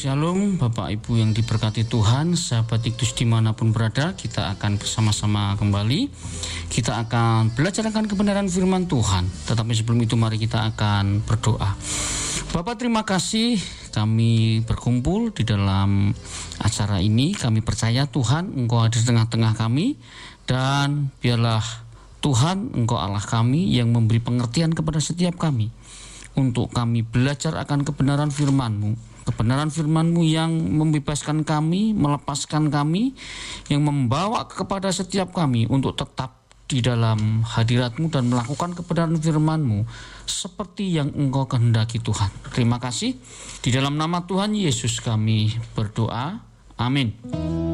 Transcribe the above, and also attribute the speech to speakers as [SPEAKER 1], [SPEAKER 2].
[SPEAKER 1] Shalom Bapak Ibu yang diberkati Tuhan, sahabat Iktus dimanapun berada, kita akan bersama-sama kembali. Kita akan belajar akan kebenaran firman Tuhan. Tetapi sebelum itu mari kita akan berdoa. Bapak, terima kasih kami berkumpul di dalam acara ini. Kami percaya Tuhan Engkau ada di tengah-tengah kami, dan biarlah Tuhan Engkau Allah kami yang memberi pengertian kepada setiap kami, untuk kami belajar akan kebenaran firman-Mu. Kebenaran firman-Mu yang membebaskan kami, melepaskan kami, yang membawa kepada setiap kami untuk tetap di dalam hadirat-Mu dan melakukan kebenaran firman-Mu seperti yang Engkau kehendaki Tuhan. Terima kasih. Di dalam nama Tuhan Yesus kami berdoa. Amin.